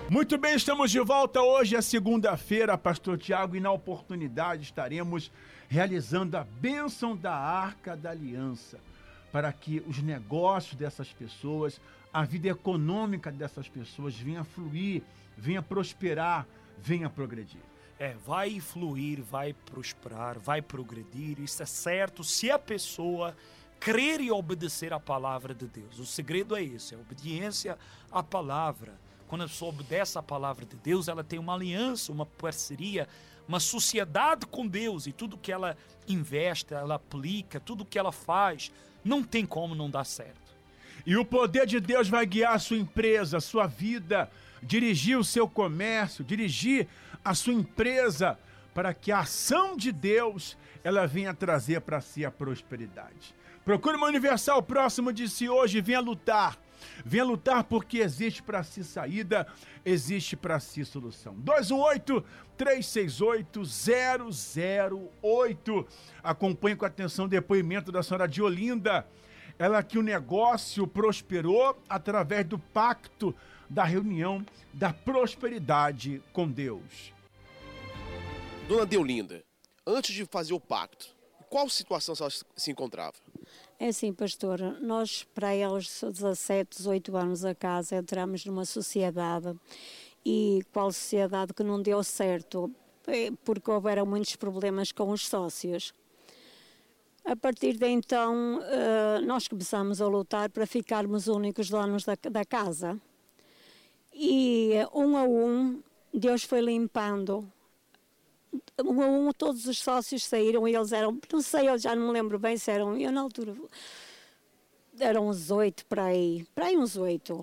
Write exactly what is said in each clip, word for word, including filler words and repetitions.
Muito bem, estamos de volta. Hoje é segunda-feira, Pastor Tiago, e na oportunidade estaremos realizando a bênção da Arca da Aliança, para que os negócios dessas pessoas, a vida econômica dessas pessoas venha fluir, venha prosperar, venha progredir. É, vai fluir, vai prosperar, vai progredir, isso é certo, se a pessoa crer e obedecer à palavra de Deus. O segredo é esse, é a obediência à palavra. Quando a pessoa obedece à palavra de Deus, ela tem uma aliança, uma parceria, uma sociedade com Deus, e tudo que ela investe, ela aplica, tudo que ela faz, não tem como não dar certo. E o poder de Deus vai guiar a sua empresa, a sua vida, dirigir o seu comércio, dirigir a sua empresa, para que a ação de Deus, ela venha trazer para si a prosperidade. Procure uma Universal próximo de si hoje, venha lutar. Venha lutar, porque existe para si saída, existe para si solução. dois um oito, três seis oito, zero zero oito. Acompanhe com atenção o depoimento da senhora Diolinda. Ela que o negócio prosperou através do pacto da reunião da prosperidade com Deus. Dona Diolinda, antes de fazer o pacto, qual situação ela se encontrava? É assim, pastor, nós para aí aos dezassete, dezoito anos a casa entramos numa sociedade, e qual sociedade que não deu certo, porque houveram muitos problemas com os sócios. A partir de então nós começamos a lutar para ficarmos únicos donos da, da casa, e um a um Deus foi limpando. Um a um, todos os sócios saíram, e eles eram, não sei, eu já não me lembro bem se eram, eu na altura, eram uns oito para aí, para aí uns oito.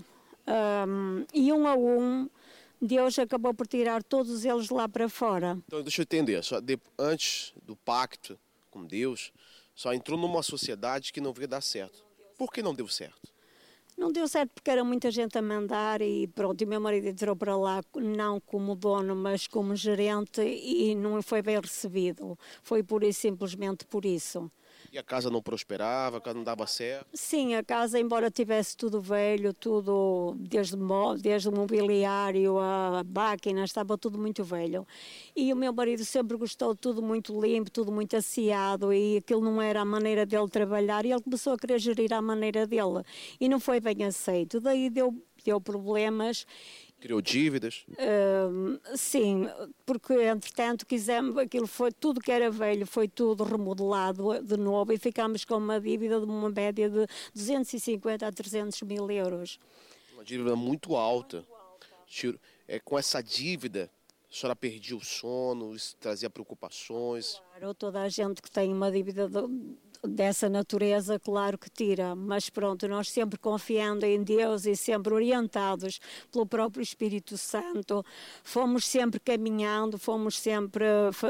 Um, e um a um, Deus acabou por tirar todos eles lá para fora. Então, deixa eu entender, só de, antes do pacto com Deus, só entrou numa sociedade que não veio dar certo. Por que não deu certo? Não deu certo porque era muita gente a mandar, e pronto, e meu marido entrou para lá não como dono, mas como gerente, e não foi bem recebido. Foi pura e simplesmente por isso. E a casa não prosperava, a casa não dava certo? Sim, a casa, embora tivesse tudo velho, tudo, desde, desde o mobiliário, a máquina, estava tudo muito velho. E o meu marido sempre gostou de tudo muito limpo, tudo muito asseado, e aquilo não era a maneira dele trabalhar, e ele começou a querer gerir à maneira dele. E não foi bem aceito. Daí deu, deu problemas. Criou dívidas? Uh, sim, porque entretanto quisemos, aquilo foi, tudo que era velho foi tudo remodelado de novo, e ficámos com uma dívida de uma média de duzentos e cinquenta a trezentos mil euros. Uma dívida muito alta. Muito alta. É, com essa dívida, a senhora perdia o sono, isso trazia preocupações? Claro, toda a gente que tem uma dívida de, dessa natureza, claro que tira, mas pronto, nós sempre confiando em Deus e sempre orientados pelo próprio Espírito Santo, fomos sempre caminhando, fomos sempre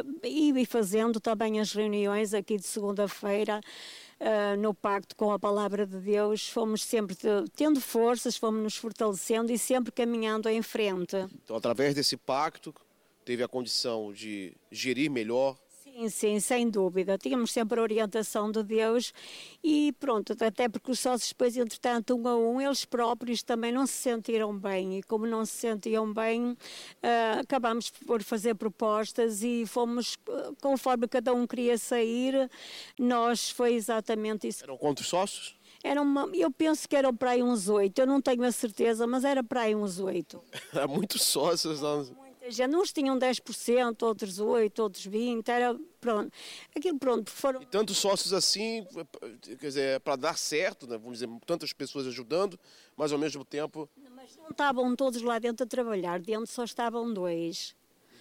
e fazendo também as reuniões aqui de segunda-feira, Uh, no pacto com a palavra de Deus, fomos sempre tendo forças, fomos nos fortalecendo e sempre caminhando em frente. Então, através desse pacto, teve a condição de gerir melhor? Sim, sim, sem dúvida. Tínhamos sempre a orientação de Deus, e pronto, até porque os sócios depois, entretanto, um a um, eles próprios também não se sentiram bem, e como não se sentiam bem, uh, acabámos por fazer propostas, e fomos, uh, conforme cada um queria sair, nós foi exatamente isso. Eram quantos sócios? Era uma, eu penso que eram para aí uns oito, eu não tenho a certeza, mas era para aí uns oito. Era muitos sócios. Não... Uns tinham dez por cento, outros oito, outros vinte, era pronto. Aquilo pronto, foram... E tantos sócios assim, quer dizer, para dar certo, né? Vamos dizer, tantas pessoas ajudando, mas ao mesmo tempo... Mas não estavam todos lá dentro a trabalhar, dentro só estavam dois.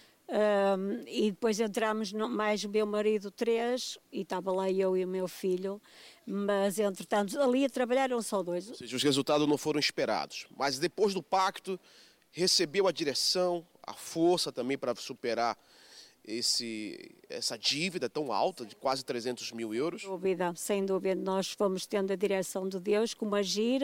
Um, e depois entramos no, mais o meu marido, três, e estava lá eu e o meu filho, mas entretanto ali a trabalhar eram só dois. Ou seja, os resultados não foram esperados, mas depois do pacto recebeu a direção, a força também para superar esse, essa dívida tão alta de quase trezentos mil euros? Sem dúvida, sem dúvida, nós fomos tendo a direção de Deus, como agir,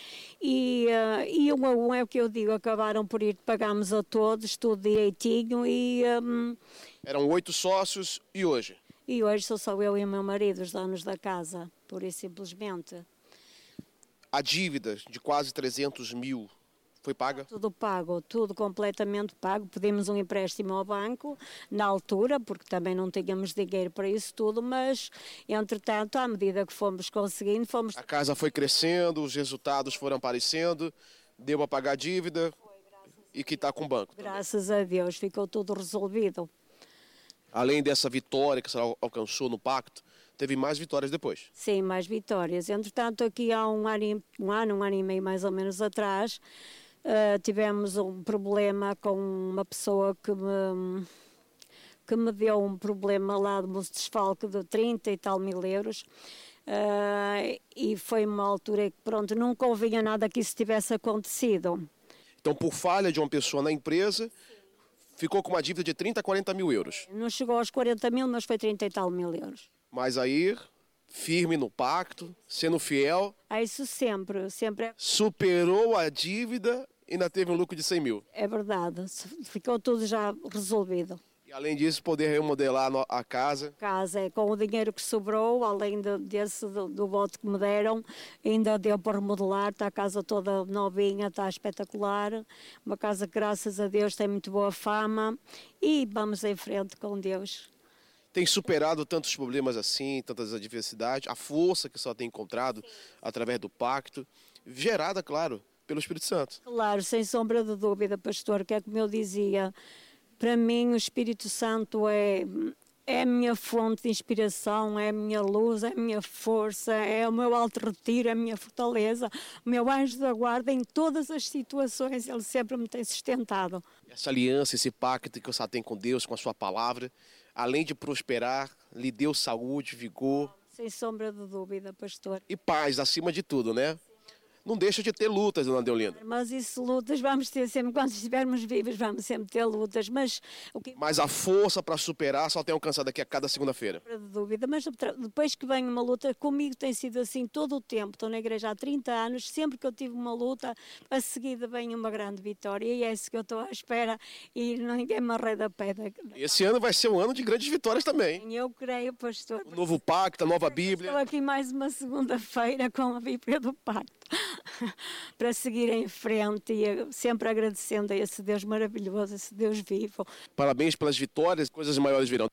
e, uh, e um a um é o que eu digo, acabaram por ir, pagámos a todos, tudo direitinho, e... Um, Eram oito sócios, e hoje? E hoje sou só eu e o meu marido, os donos da casa, pura e simplesmente. A dívida de quase trezentos mil foi paga? Tudo pago, tudo completamente pago. Pedimos um empréstimo ao banco na altura, porque também não tínhamos dinheiro para isso tudo, mas, entretanto, à medida que fomos conseguindo, fomos... A casa foi crescendo, os resultados foram aparecendo, deu para pagar a dívida e quitar com o banco. Graças a Deus, ficou tudo resolvido. Além dessa vitória que você alcançou no pacto, teve mais vitórias depois. Sim, mais vitórias. Entretanto, aqui há um ano, e- um ano, um ano e meio mais ou menos atrás, uh, tivemos um problema com uma pessoa que me, que me deu um problema lá de um desfalque de trinta e tal mil euros. Uh, e foi uma altura que, pronto, não convinha nada que isso tivesse acontecido. Então, por falha de uma pessoa na empresa, ficou com uma dívida de trinta a quarenta mil euros. Não chegou aos quarenta mil, mas foi trinta e tal mil euros. Mas aí, firme no pacto, sendo fiel, É isso sempre, sempre é, superou a dívida e ainda teve um lucro de cem mil. é verdade. Ficou tudo já resolvido. E além disso, poder remodelar no- a casa. Casa é com o dinheiro que sobrou, além de, desse do, do voto que me deram, ainda deu para remodelar, está a casa toda novinha, está espetacular, uma casa que graças a Deus tem muito boa fama e vamos em frente com Deus. Tem superado tantos problemas assim, tantas adversidades, a força que só tem encontrado através do pacto, gerada, claro, pelo Espírito Santo. Claro, sem sombra de dúvida, pastor, que é como eu dizia, para mim o Espírito Santo é, é a minha fonte de inspiração, é a minha luz, é a minha força, é o meu alto retiro, é a minha fortaleza, o meu anjo da guarda em todas as situações, ele sempre me tem sustentado. Essa aliança, esse pacto que você tem com Deus, com a sua palavra, além de prosperar, lhe deu saúde, vigor Sem sombra de dúvida, pastor. e paz, acima de tudo, né? Não deixa de ter lutas, dona Deolinda. Mas isso, lutas, vamos ter sempre, quando estivermos vivos, vamos sempre ter lutas, mas o que Mas a força para superar só tem alcançado aqui a cada segunda-feira. de dúvida, mas depois que vem uma luta, comigo tem sido assim todo o tempo, estou na igreja há trinta anos, sempre que eu tive uma luta, a seguida vem uma grande vitória, e é isso que eu estou à espera, e ninguém me arreda a pedra. Esse ano vai ser um ano de grandes vitórias também. Eu creio, pastor. O novo pacto, a nova Estou Bíblia. aqui mais uma segunda-feira com a Bíblia do Pacto, para seguir em frente e sempre agradecendo a esse Deus maravilhoso, esse Deus vivo. Parabéns pelas vitórias, coisas maiores virão.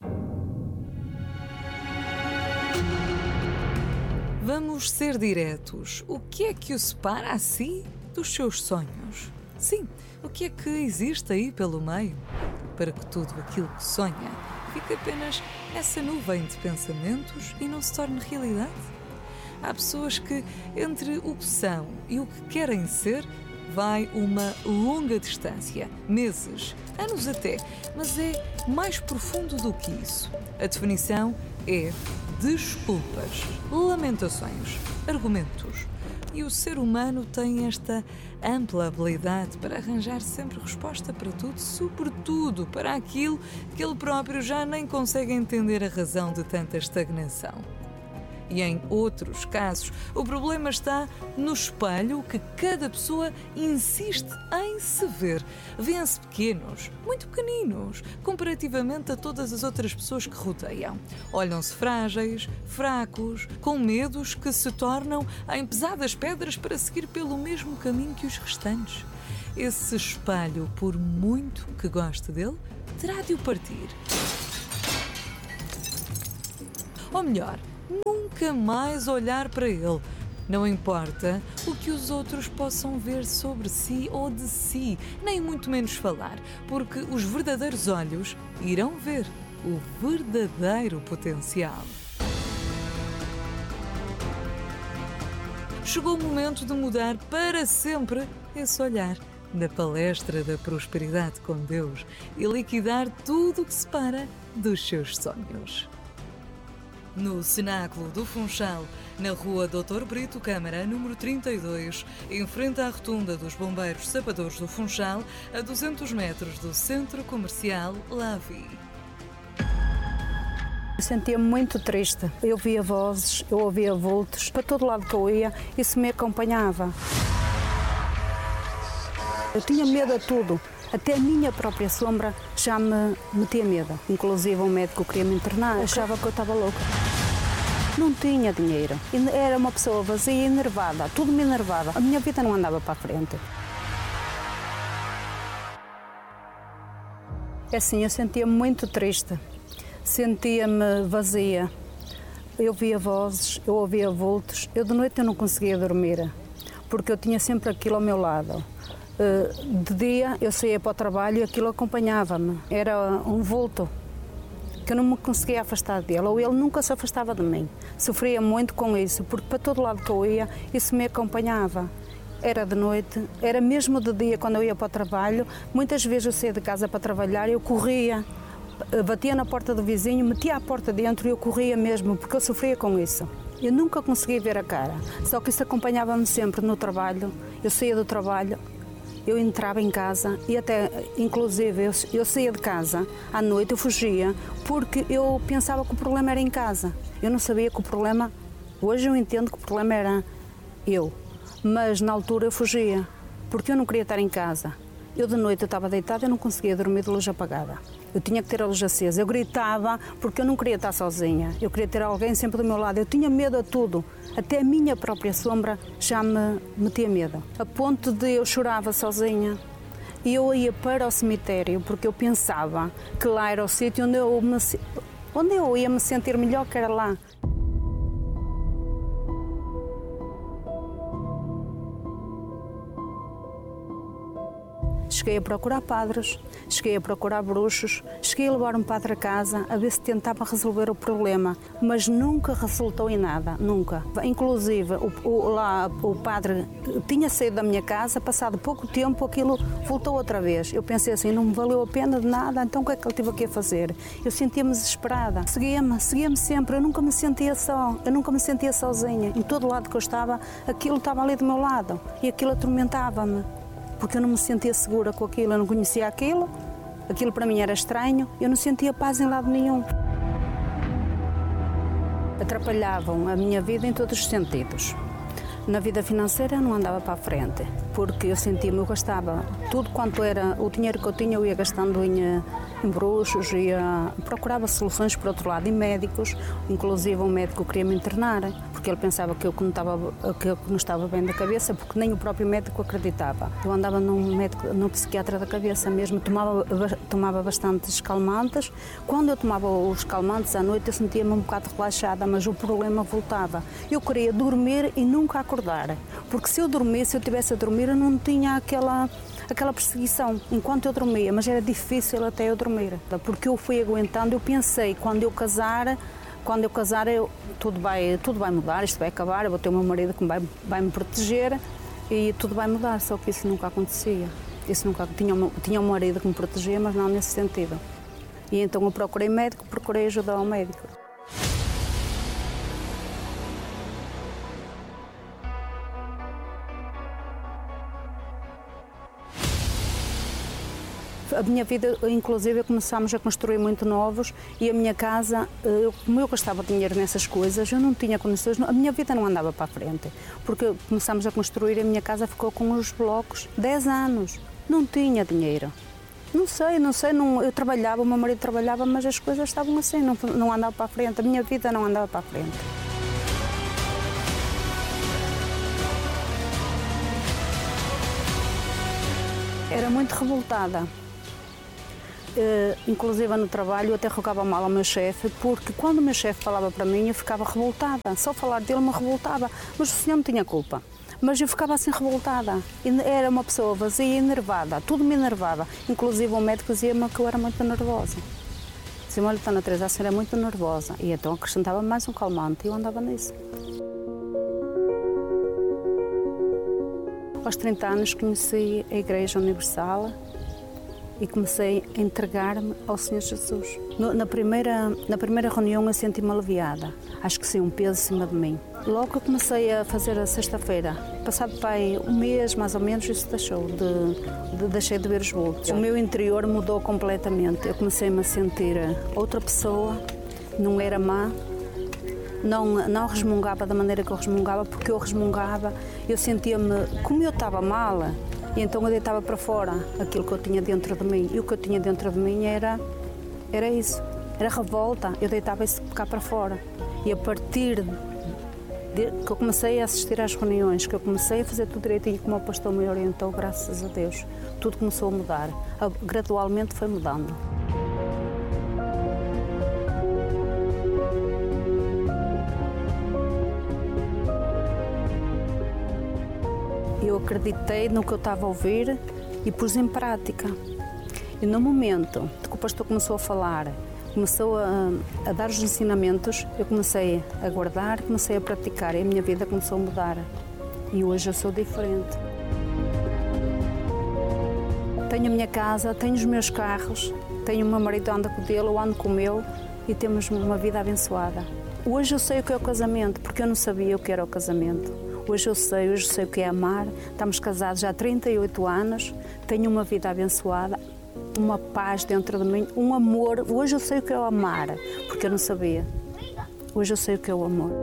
Vamos ser diretos. O que é que o separa a si dos seus sonhos? Sim, o que é que existe aí pelo meio? Para que tudo aquilo que sonha fique apenas essa nuvem de pensamentos e não se torne realidade? Há pessoas que, entre o que são e o que querem ser, vai uma longa distância, meses, anos até, mas é mais profundo do que isso. A definição é desculpas, lamentações, argumentos. E o ser humano tem esta ampla habilidade para arranjar sempre resposta para tudo, sobretudo para aquilo que ele próprio já nem consegue entender a razão de tanta estagnação. E em outros casos, o problema está no espelho que cada pessoa insiste em se ver. Vêem-se pequenos, muito pequeninos, comparativamente a todas as outras pessoas que rodeiam. Olham-se frágeis, fracos, com medos que se tornam em pesadas pedras para seguir pelo mesmo caminho que os restantes. Esse espelho, por muito que goste dele, terá de o partir. Ou melhor, nunca mais olhar para ele. Não importa o que os outros possam ver sobre si ou de si, nem muito menos falar, porque os verdadeiros olhos irão ver o verdadeiro potencial. Chegou o momento de mudar para sempre esse olhar na palestra da prosperidade com Deus e liquidar tudo o que separa dos seus sonhos. No Cenáculo do Funchal, na rua doutor Brito Câmara, número trinta e dois, em frente à rotunda dos Bombeiros Sapadores do Funchal, a duzentos metros do Centro Comercial Lavi. Sentia-me muito triste. Eu ouvia vozes, eu ouvia vultos. Para todo lado que eu ia, isso me acompanhava. Eu tinha medo de tudo. Até a minha própria sombra já me metia medo. Inclusive um médico queria me internar, achava que eu estava louca. Não tinha dinheiro. E era uma pessoa vazia e enervada, tudo me enervava. A minha vida não andava para a frente. É assim, eu sentia-me muito triste, sentia-me vazia. Eu via vozes, eu ouvia vultos. Eu de noite eu não conseguia dormir, porque eu tinha sempre aquilo ao meu lado. De dia eu saía para o trabalho e aquilo acompanhava-me. Era um vulto que eu não me conseguia afastar dele, ou ele nunca se afastava de mim. Sofria muito com isso, porque para todo lado que eu ia, isso me acompanhava. Era de noite, era mesmo de dia quando eu ia para o trabalho. Muitas vezes eu saía de casa para trabalhar e eu corria, batia na porta do vizinho, metia a porta dentro e eu corria mesmo, porque eu sofria com isso. Eu nunca conseguia ver a cara, só que isso acompanhava-me sempre no trabalho. Eu saía do trabalho, eu entrava em casa e até, inclusive, eu, eu saía de casa à noite, eu fugia, porque eu pensava que o problema era em casa. Eu não sabia que o problema, hoje eu entendo que o problema era eu, mas na altura eu fugia, porque eu não queria estar em casa. Eu de noite eu estava deitada e não conseguia dormir de luz apagada. Eu tinha que ter a luz acesa. Eu gritava porque eu não queria estar sozinha. Eu queria ter alguém sempre do meu lado. Eu tinha medo a tudo. Até a minha própria sombra já me metia medo. A ponto de eu chorava sozinha. E eu ia para o cemitério porque eu pensava que lá era o sítio onde eu, me, onde eu ia me sentir melhor, que era lá. Cheguei a procurar padres, cheguei a procurar bruxos, cheguei a levar um padre a casa a ver se tentava resolver o problema, mas nunca resultou em nada, nunca. Inclusive, o, o, lá, o padre tinha saído da minha casa, passado pouco tempo aquilo voltou outra vez. Eu pensei assim, não me valeu a pena de nada, então o que é que ele teve aqui a fazer? Eu sentia-me desesperada, seguia-me, seguia-me sempre, eu nunca me sentia só, eu nunca me sentia sozinha. Em todo lado que eu estava, aquilo estava ali do meu lado e aquilo atormentava-me. Porque eu não me sentia segura com aquilo, eu não conhecia aquilo, aquilo para mim era estranho, eu não sentia paz em lado nenhum. Atrapalhavam a minha vida em todos os sentidos. Na vida financeira eu não andava para a frente, porque eu sentia-me, eu gastava tudo quanto era, o dinheiro que eu tinha eu ia gastando em, em bruxos, ia, procurava soluções por outro lado, em médicos, inclusive um médico queria me internar, porque ele pensava que eu não estava, que eu não estava bem da cabeça, porque nem o próprio médico acreditava. Eu andava num médico, num psiquiatra da cabeça mesmo, tomava, tomava bastantes calmantes. Quando eu tomava os calmantes à noite eu sentia-me um bocado relaxada, mas o problema voltava. Eu queria dormir e nunca acordar, porque se eu dormisse, se eu estivesse a dormir, eu não tinha aquela, aquela perseguição enquanto eu dormia, mas era difícil até eu dormir, porque eu fui aguentando, eu pensei, quando eu casar, quando eu casar, eu, tudo, vai, tudo vai mudar, isto vai acabar, eu vou ter o meu marido que vai, vai me proteger e tudo vai mudar, só que isso nunca acontecia. Isso nunca, tinha, tinha um marido que me protegia, mas não nesse sentido. E então eu procurei médico, procurei ajuda ao médico. A minha vida, inclusive, começámos a construir muito novos e a minha casa, eu, como eu gastava dinheiro nessas coisas, eu não tinha condições, a minha vida não andava para a frente, porque começámos a construir e a minha casa ficou com os blocos dez anos, não tinha dinheiro. Não sei, não sei, não, eu trabalhava, o meu marido trabalhava, mas as coisas estavam assim, não, não andava para a frente, a minha vida não andava para a frente. Era muito revoltada. Uh, inclusive no trabalho eu até rogava mal ao meu chefe, porque quando o meu chefe falava para mim eu ficava revoltada, só falar dele me revoltava, mas o senhor não tinha culpa, mas eu ficava assim revoltada, era uma pessoa vazia e enervada, tudo me enervava, inclusive o médico dizia-me que eu era muito nervosa, dizia-me, olha, Ana Teresa, a senhora é muito nervosa, e então acrescentava mais um calmante e eu andava nisso. Aos trinta anos conheci a Igreja Universal e comecei a entregar-me ao Senhor Jesus. No, na, primeira, na primeira reunião eu senti-me aliviada. Acho que saiu um peso em cima de mim. Logo que eu comecei a fazer a sexta-feira, passado pai um mês mais ou menos, isso deixou de, de, deixei de ver os vultos. O meu interior mudou completamente. Eu comecei-me a sentir outra pessoa, não era má, não, não resmungava da maneira que eu resmungava, porque eu resmungava, eu sentia-me, como eu estava mal, e então eu deitava para fora aquilo que eu tinha dentro de mim. E o que eu tinha dentro de mim era, era isso, era revolta. Eu deitava isso cá para fora. E a partir de que eu comecei a assistir às reuniões, que eu comecei a fazer tudo direitinho como o pastor me orientou, graças a Deus, tudo começou a mudar. Gradualmente foi mudando. eu acreditei no que eu estava a ouvir e pus em prática. E no momento que o pastor começou a falar, começou a, a dar os ensinamentos, eu comecei a guardar, comecei a praticar e a minha vida começou a mudar. E hoje eu sou diferente. Tenho a minha casa, tenho os meus carros, tenho o meu marido, anda com o dele, eu ando com o meu e temos uma vida abençoada. Hoje eu sei o que é o casamento, porque eu não sabia o que era o casamento. Hoje eu sei, hoje eu sei o que é amar. Estamos casados já há trinta e oito anos, tenho uma vida abençoada, uma paz dentro de mim, um amor. Hoje eu sei o que é o amar, porque eu não sabia. Hoje eu sei o que é o amor.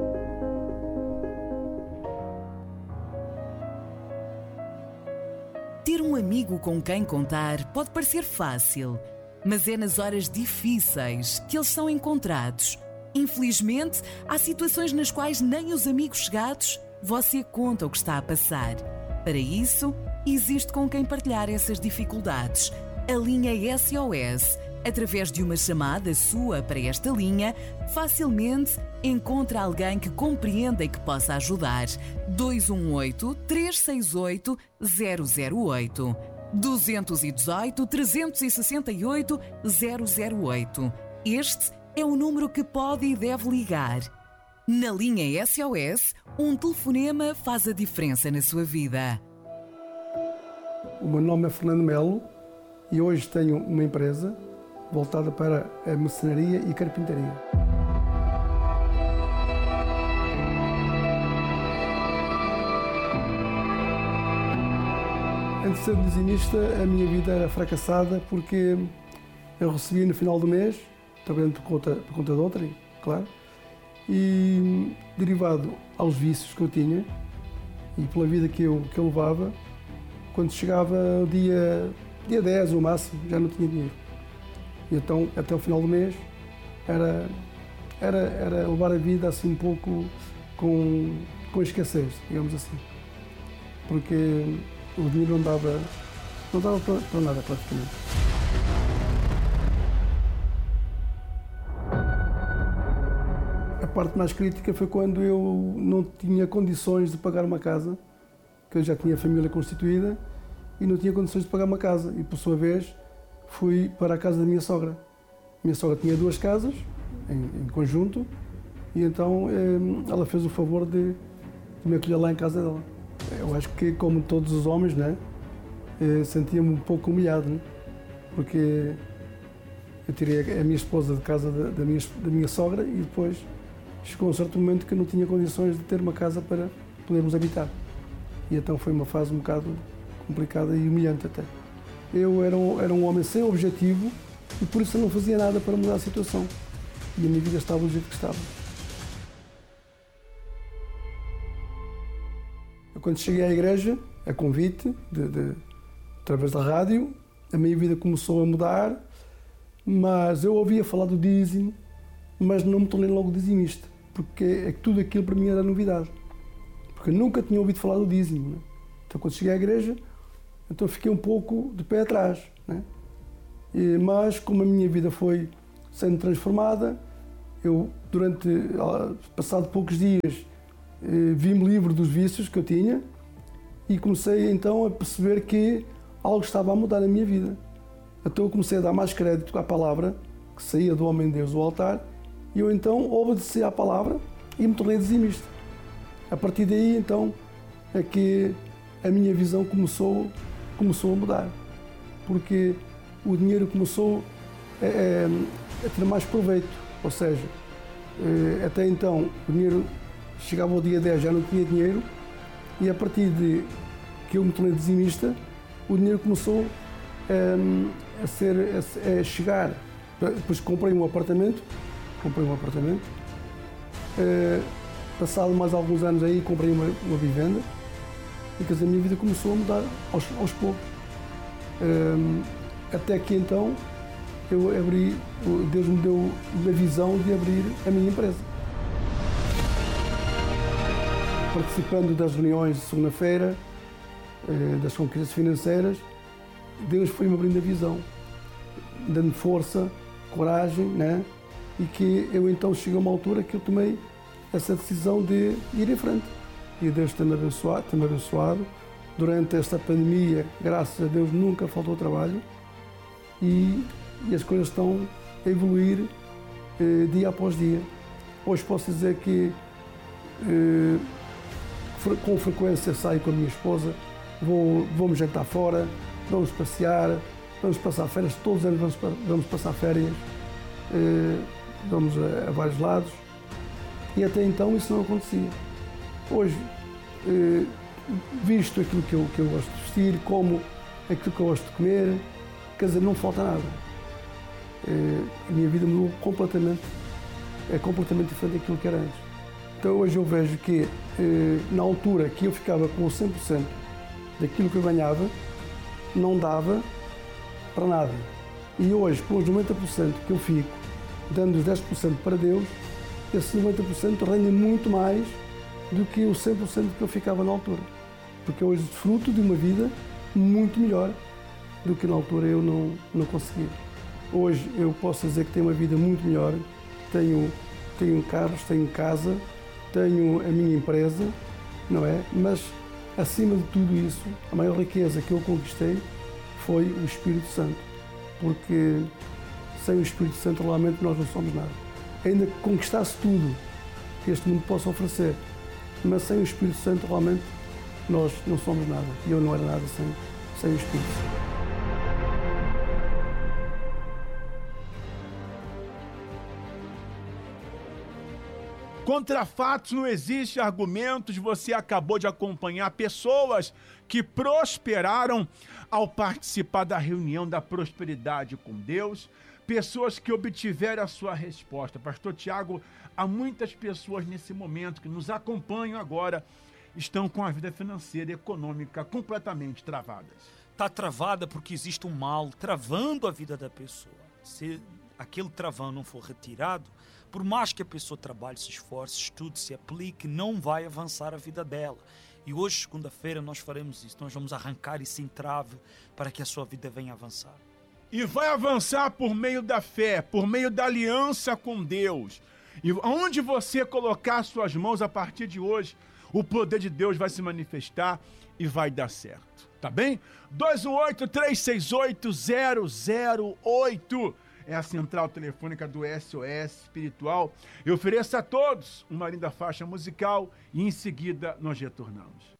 Ter um amigo com quem contar pode parecer fácil, mas é nas horas difíceis que eles são encontrados. Infelizmente, há situações nas quais nem os amigos chegados você conta o que está a passar. Para isso, existe com quem partilhar essas dificuldades. A linha S O S. Através de uma chamada sua para esta linha, facilmente encontra alguém que compreenda e que possa ajudar. dois um oito, três seis oito, zero zero oito. dois um oito, três seis oito, zero zero oito. Este é o número que pode e deve ligar. Na linha S O S, um telefonema faz a diferença na sua vida. O meu nome é Fernando Melo e hoje tenho uma empresa voltada para a marcenaria e carpintaria. Antes de ser dizimista, a minha vida era fracassada porque eu recebia no final do mês, trabalhando por conta, por conta de outra, claro, e derivado aos vícios que eu tinha e pela vida que eu, que eu levava, quando chegava o dia, dia dez, o máximo, já não tinha dinheiro. E então, até o final do mês, era, era, era levar a vida assim um pouco com, com escassez, digamos assim. Porque o dinheiro não dava, não dava para, para nada, praticamente. A parte mais crítica foi quando eu não tinha condições de pagar uma casa, que eu já tinha família constituída e não tinha condições de pagar uma casa. E, por sua vez, fui para a casa da minha sogra. A minha sogra tinha duas casas, em, em conjunto, e então eh, ela fez o favor de, de me acolher lá em casa dela. Eu acho que, como todos os homens, né, eh, sentia-me um pouco humilhado, né, porque eu tirei a minha esposa de casa da, da, minha, da minha sogra e depois chegou um certo momento que eu não tinha condições de ter uma casa para podermos habitar. E então foi uma fase um bocado complicada e humilhante até. Eu era um, era um homem sem objetivo e por isso eu não fazia nada para mudar a situação. E a minha vida estava do jeito que estava. Eu, quando cheguei à igreja, a convite, de, de, através da rádio, a minha vida começou a mudar, mas eu ouvia falar do dízimo, mas não me tornei logo dizimista, porque é que tudo aquilo para mim era novidade. Porque eu nunca tinha ouvido falar do dízimo, né? Então, quando cheguei à igreja, então fiquei um pouco de pé atrás, né? E, mas, como a minha vida foi sendo transformada, eu, durante, passado poucos dias, vi-me livre dos vícios que eu tinha e comecei então a perceber que algo estava a mudar na minha vida. Então eu comecei a dar mais crédito à palavra que saía do homem de Deus do altar e eu então obedeci à palavra e me tornei dizimista. A partir daí então é que a minha visão começou, começou a mudar, porque o dinheiro começou a, a, a ter mais proveito, ou seja, até então o dinheiro chegava ao dia dez, já não tinha dinheiro e a partir de que eu me tornei dizimista, o dinheiro começou a, a, ser, a, a chegar. Depois comprei um apartamento, comprei um apartamento, uh, passado mais alguns anos aí comprei uma, uma vivenda e quer dizer, a minha vida começou a mudar aos, aos poucos. Uh, até que então eu abri, Deus me deu a visão de abrir a minha empresa. Participando das reuniões de segunda-feira, uh, das conquistas financeiras, Deus foi-me abrindo a visão, dando força, coragem, né? E que eu então cheguei a uma altura que eu tomei essa decisão de ir em frente. E Deus tem-me abençoado, tem-me abençoado Durante esta pandemia, graças a Deus, nunca faltou trabalho e, e as coisas estão a evoluir eh, dia após dia. Hoje posso dizer que eh, com frequência saio com a minha esposa, vou, vamos jantar fora, vamos passear, vamos passar férias, todos os anos vamos, vamos passar férias, eh, vamos a, a vários lados e até então isso não acontecia. Hoje, eh, visto aquilo que eu, que eu gosto de vestir, como aquilo que eu gosto de comer, quer dizer, não falta nada. Eh, a minha vida mudou completamente, é completamente diferente daquilo que era antes. Então hoje eu vejo que eh, na altura que eu ficava com cem por cento daquilo que eu ganhava, não dava para nada. E hoje, com os noventa por cento que eu fico, dando os dez por cento para Deus, esse noventa por cento rende muito mais do que o cem por cento que eu ficava na altura. Porque hoje desfruto de uma vida muito melhor do que na altura eu não, não conseguia. Hoje eu posso dizer que tenho uma vida muito melhor, tenho, tenho carros, tenho casa, tenho a minha empresa, não é? Mas, acima de tudo isso, a maior riqueza que eu conquistei foi o Espírito Santo. Porque sem o Espírito Santo, realmente, nós não somos nada. Ainda que conquistasse tudo que este mundo possa oferecer, mas sem o Espírito Santo, realmente, nós não somos nada. E eu não era nada sem, sem o Espírito Santo. Contra fatos não existe argumentos, você acabou de acompanhar pessoas que prosperaram ao participar da reunião da prosperidade com Deus, pessoas que obtiveram a sua resposta. Pastor Tiago, há muitas pessoas nesse momento que nos acompanham agora, estão com a vida financeira e econômica completamente travadas. Está travada porque existe um mal travando a vida da pessoa. Se aquele travão não for retirado, por mais que a pessoa trabalhe, se esforce, estude, se aplique, não vai avançar a vida dela. E hoje, segunda-feira, nós faremos isso. Nós vamos arrancar esse entrave para que a sua vida venha avançar. E vai avançar por meio da fé, por meio da aliança com Deus. E onde você colocar suas mãos a partir de hoje, o poder de Deus vai se manifestar e vai dar certo. Tá bem? dois um oito, três seis oito, zero zero oito é a central telefônica do S O S Espiritual. Eu ofereço a todos uma linda faixa musical e em seguida nós retornamos.